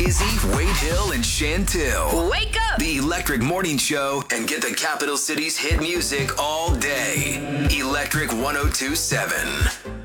Izzy, Wade Hill, and Chantil. Wake up! The Electric Morning Show, and get the capital city's hit music all day. Electric 102.7.